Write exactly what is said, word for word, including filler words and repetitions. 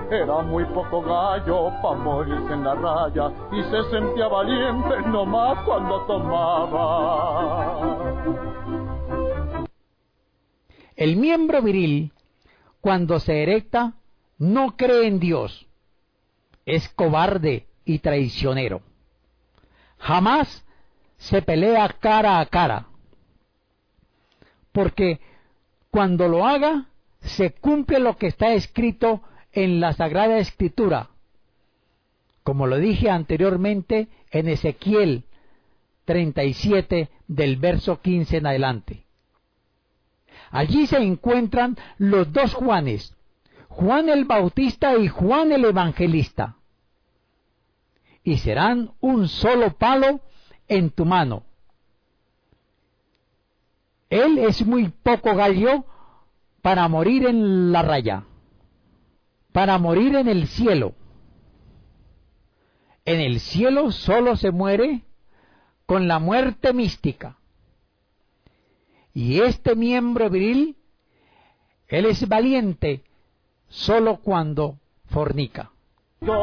era muy poco gallo pa' morirse en la raya y se sentía valiente nomás cuando tomaba. El miembro viril, cuando se erecta, no cree en Dios. Es cobarde y traicionero. Jamás se pelea cara a cara, porque cuando lo haga, se cumple lo que está escrito en la Sagrada Escritura, como lo dije anteriormente en Ezequiel treinta y siete, del verso quince en adelante. Allí se encuentran los dos Juanes, Juan el Bautista y Juan el Evangelista, y serán un solo palo en tu mano. Él es muy poco gallo para morir en la raya, para morir en el cielo. En el cielo solo se muere con la muerte mística. Y este miembro viril, él es valiente solo cuando fornica.